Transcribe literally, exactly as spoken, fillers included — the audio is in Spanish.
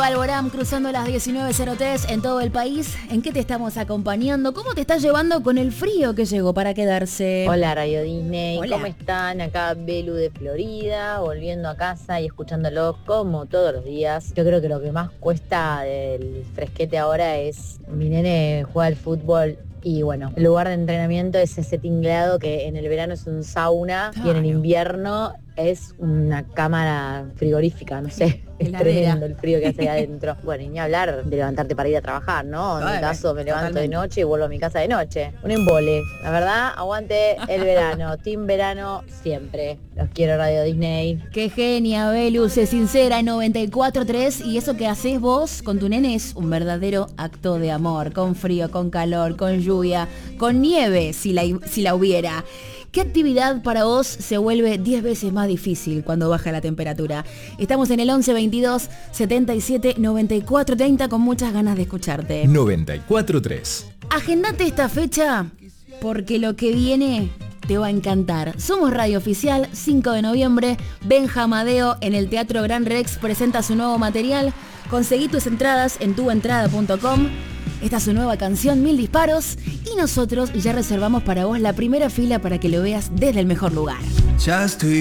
Alborán cruzando las diecinueve cero tres en todo el país. ¿En qué te estamos acompañando? ¿Cómo te estás llevando con el frío que llegó para quedarse? Hola Radio Disney, Hola. ¿Cómo están? Acá Belu de Florida, volviendo a casa y escuchándolo como todos los días. Yo creo que lo que más cuesta del fresquete ahora es mi nene juega al fútbol. Y bueno, el lugar de entrenamiento es ese tinglado que en el verano es un sauna y en el invierno es una cámara frigorífica, no sé. Es Heladera. tremendo el frío que hace ahí adentro. Bueno, y ni hablar de levantarte para ir a trabajar, ¿no? En mi Ay, caso me levanto totalmente. de noche y vuelvo a mi casa de noche. Un embole. La verdad, aguante el verano. Team verano siempre. Los quiero Radio Disney. Qué genia, Belu, sé sincera en noventa y cuatro tres. Y eso que haces vos con tu nene es un verdadero acto de amor. Con frío, con calor, con lluvia, con nieve, si la, si la hubiera. ¿Qué actividad para vos se vuelve diez veces más difícil cuando baja la temperatura? Estamos en el once veintidós setenta y siete noventa y cuatro treinta con muchas ganas de escucharte. noventa y cuatro tres. Agendate esta fecha porque lo que viene te va a encantar. Somos Radio Oficial, cinco de noviembre. Benja Amadeo en el Teatro Gran Rex presenta su nuevo material. Conseguí tus entradas en tu entrada punto com. Esta es su nueva canción, Mil Disparos, y nosotros ya reservamos para vos la primera fila para que lo veas desde el mejor lugar. Ya estoy